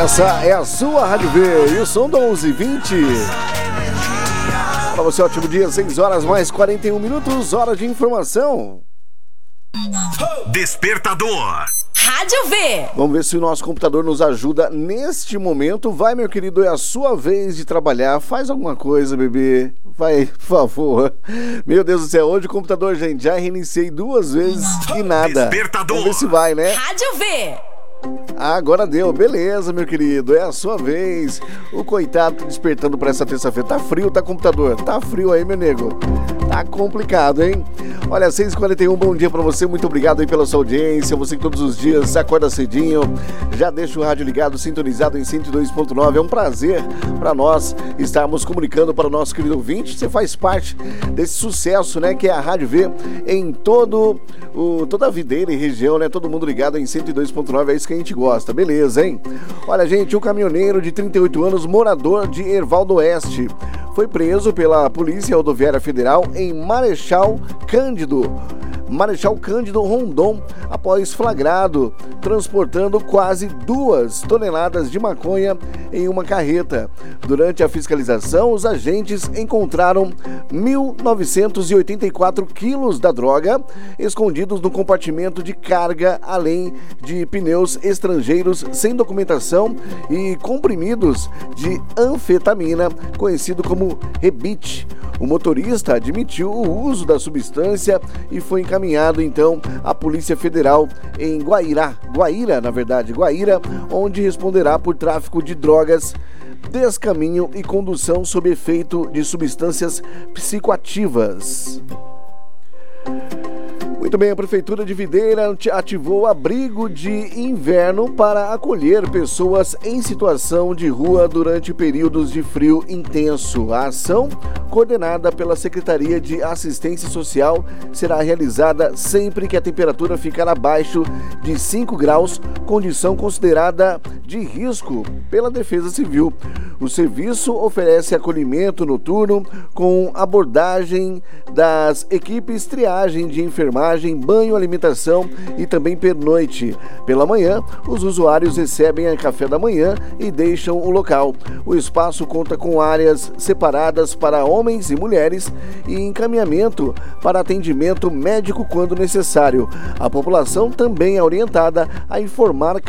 Essa é a sua Rádio V e o som do 11:20. Para você, ótimo dia, 6 horas mais 41 minutos, hora de informação. Despertador. Rádio V. Vamos ver se o nosso computador nos ajuda neste momento. Vai, meu querido, é a sua vez de trabalhar. Faz alguma coisa, bebê. Vai, por favor. Meu Deus do céu, hoje o computador, gente, já reiniciei 2 vezes e nada. Despertador. Vamos ver se vai, né? Rádio V. Agora deu, beleza, meu querido, é a sua vez. O coitado tá despertando pra essa terça-feira. Tá frio, tá, computador? Tá frio aí, meu nego. Tá complicado, hein? Olha, 6h41, bom dia pra você, muito obrigado aí pela sua audiência. Você que todos os dias acorda cedinho, já deixa o rádio ligado, sintonizado em 102.9. É um prazer pra nós estarmos comunicando para o nosso querido ouvinte. Você faz parte desse sucesso, né, que é a Rádio V em toda a videira e região, né? Todo mundo ligado em 102.9, é isso que a gente gosta, beleza, hein? Olha, gente, um caminhoneiro de 38 anos, morador de Hervaldo Oeste, foi preso pela Polícia Rodoviária Federal em Marechal Cândido Rondon, após flagrado transportando quase 2 toneladas de maconha em uma carreta. Durante a fiscalização, os agentes encontraram 1.984 quilos da droga escondidos no compartimento de carga, além de pneus estrangeiros sem documentação e comprimidos de anfetamina, conhecido como rebite. O motorista admitiu o uso da substância e foi encaminhado então à Polícia Federal em Guaíra, onde responderá por tráfico de drogas, descaminho e condução sob efeito de substâncias psicoativas. Muito bem, a Prefeitura de Videira ativou abrigo de inverno para acolher pessoas em situação de rua durante períodos de frio intenso. A ação, coordenada pela Secretaria de Assistência Social, será realizada sempre que a temperatura ficar abaixo de 5 graus, condição considerada de risco pela Defesa Civil. O serviço oferece acolhimento noturno com abordagem das equipes triagem de enfermagem, banho, alimentação e também pernoite. Pela manhã, os usuários recebem a café da manhã e deixam o local. O espaço conta com áreas separadas para homens e mulheres e encaminhamento para atendimento médico quando necessário. A população também é orientada a informar